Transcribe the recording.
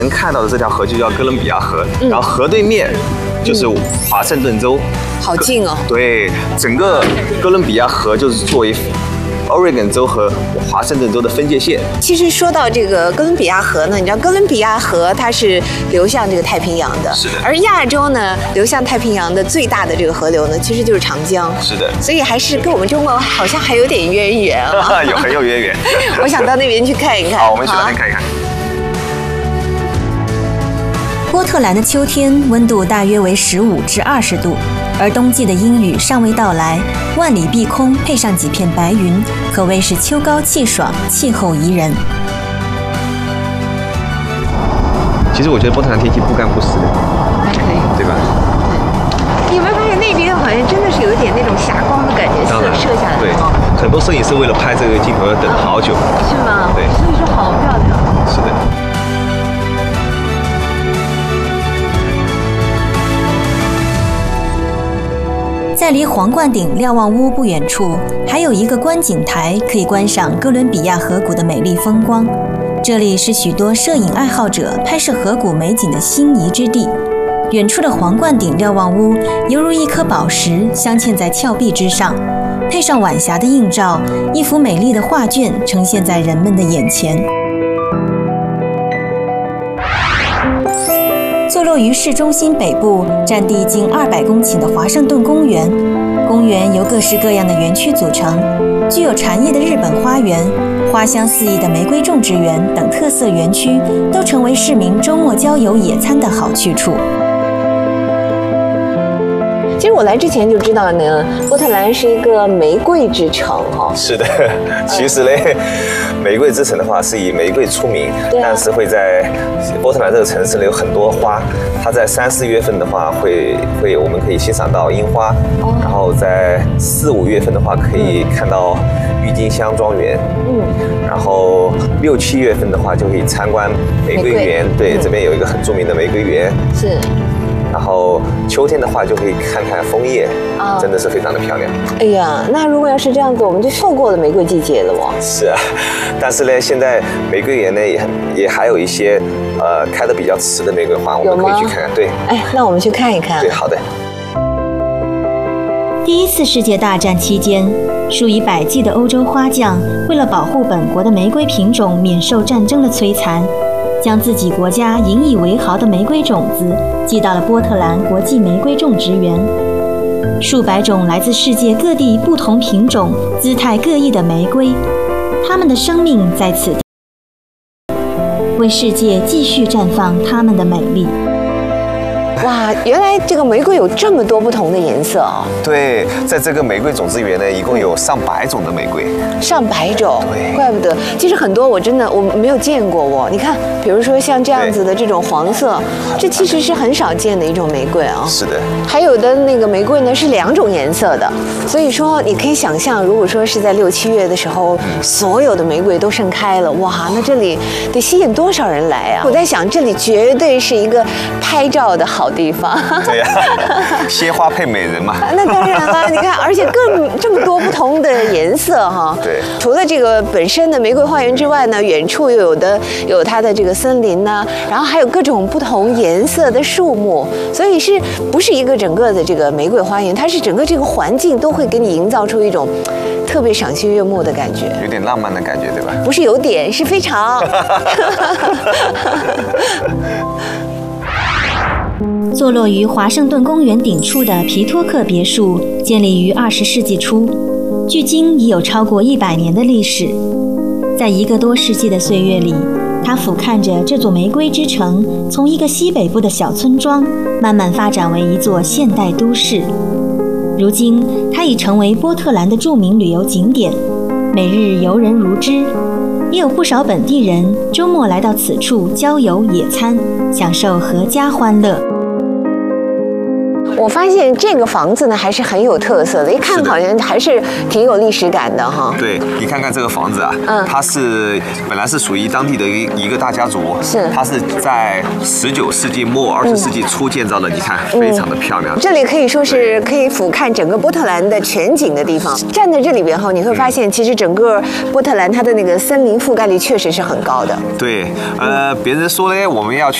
能看到的这条河就叫哥伦比亚河，然后河对面就是华盛顿州， 好近哦。 对，整个哥伦比亚河就是作为Oregon 州和华盛顿州的分界线。 其实说到这个哥伦比亚河呢，你知道哥伦比亚河它是流向这个太平洋的， 是的。 而亚洲呢，流向太平洋的最大的这个河流呢，其实就是长江。 是的。 所以还是跟我们中国好像还有点渊源啊。 很有渊源。 我想到那边去看一看。 好，我们去那边看一看。 波特兰的秋天温度大约为15至20度，而冬季的阴雨尚未到来，万里碧空配上几片白云，可谓是秋高气爽，气候宜人。 其实我觉得波特兰天气不干不湿的， 还可以， 对吧？ 你有没有发现那边好像真的是有一点那种霞光的感觉，射下来。 对，很多摄影师为了拍这个镜头要等好久。 是吗？ 对， 所以说好漂亮。 是的。 在离皇冠顶瞭望屋不远处，还有一个观景台，可以观赏哥伦比亚河谷的美丽风光。这里是许多摄影爱好者拍摄河谷美景的心仪之地。远处的皇冠顶瞭望屋犹如一颗宝石镶嵌在峭壁之上，配上晚霞的映照，一幅美丽的画卷呈现在人们的眼前。坐落于市中心北部，占地近200公顷的华盛顿公园。公园由各式各样的园区组成，具有禅意的日本花园、花香四溢的玫瑰种植园等特色园区，都成为市民周末郊游野餐的好去处。 其实我来之前就知道呢，波特兰是一个玫瑰之城哈。 是的，其实呢，玫瑰之城的话是以玫瑰出名，但是会在波特兰这个城市呢有很多花，它在3、4月份的话我们可以欣赏到樱花，然后在4、5月份的话可以看到郁金香庄园，然后6、7月份的话就可以参观玫瑰园，对，这边有一个很著名的玫瑰园， 是。 然后秋天的话就可以看看枫叶，真的是非常的漂亮。 哎呀，那如果要是这样子，我们就错过了玫瑰季节了哦。 是啊，但是呢，现在玫瑰园呢也还有一些开得比较迟的玫瑰花，我们可以去看看。对， 哎，那我们去看一看。 对，好的。 第1次世界大战期间，数以百计的欧洲花匠为了保护本国的玫瑰品种免受战争的摧残，将自己国家引以为豪的玫瑰种子寄到了波特兰国际玫瑰种植园。数百种来自世界各地不同品种、姿态各异的玫瑰，它们的生命在此地，为世界继续绽放它们的美丽。 哇，原来这个玫瑰有这么多不同的颜色哦。 对，在这个玫瑰种子园呢，一共有上百种的玫瑰。 上百种， 对， 怪不得。其实很多我没有见过哦。你看，比如说像这样子的这种黄色，这其实是很少见的一种玫瑰啊。 是的。 还有的那个玫瑰呢是2种颜色的，所以说你可以想象，如果说是在6、7月的时候，所有的玫瑰都盛开了，哇，那这里得吸引多少人来啊！我在想，这里绝对是一个拍照的好地方。 对呀，鲜花配美人嘛。 那当然了，你看，而且这么多不同的颜色哈。 对。 除了这个本身的玫瑰花园之外呢，远处又有它的这个森林呢，然后还有各种不同颜色的树木，所以是不是一个整个的这个玫瑰花园？它是整个这个环境都会给你营造出一种特别赏心悦目的感觉， 有点浪漫的感觉，对吧？ 不是有点，是非常。 坐落于华盛顿公园顶处的皮托克别墅，建立于20世纪初，距今已有超过100年的历史。在1个多世纪的岁月里，它俯瞰着这座玫瑰之城，从一个西北部的小村庄，慢慢发展为一座现代都市。如今，它已成为波特兰的著名旅游景点，每日游人如织，也有不少本地人周末来到此处郊游野餐，享受阖家欢乐。 我发现这个房子呢还是很有特色的，一看好像还是挺有历史感的哈。 对，你看看这个房子啊，它是本来是属于当地的一个大家族， 是， 它是在19世纪末20世纪初建造的，你看非常的漂亮。 这里可以说是可以俯瞰整个波特兰的全景的地方。站在这里边后，你会发现其实整个波特兰它的那个森林覆盖率确实是很高的。 对，别人说呢，我们要去